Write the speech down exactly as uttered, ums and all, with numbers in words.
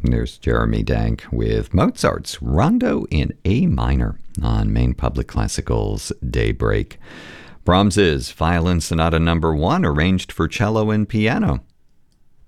There's Jeremy Dank with Mozart's Rondo in A minor on Maine Public Classical's Daybreak. Brahms's Violin Sonata Number One, arranged for cello and piano,